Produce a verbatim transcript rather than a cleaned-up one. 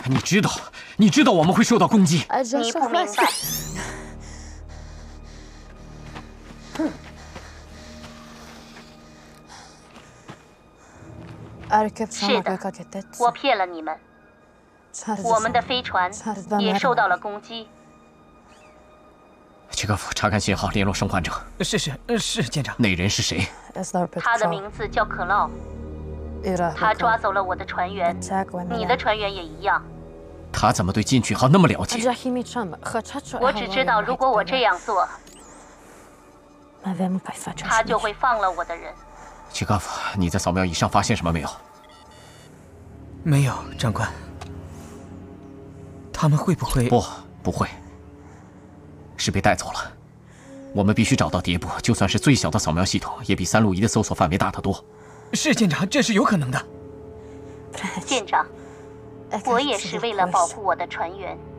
你知道，你知道我们会受到攻击。 你不明白。是的，我骗了你们。我们的飞船也受到了攻击。 契诃夫，查看信号，联络生还者。 是是是，舰长。 那人是谁？ 他的名字叫可劳。他抓走了我的船员，你的船员也一样。 他怎么对进取号那么了解？ 我只知道，如果我这样做，他就会放了我的人。 契诃夫，你在扫描仪上发现什么没有？ 没有，长官。他们会不会？ 不，不会。是被带走了。我们必须找到迭部，就算是最小的扫描系统，也比三路仪的搜索范围大得多。 是舰长，这是有可能的。 舰长，我也是为了保护我的船员。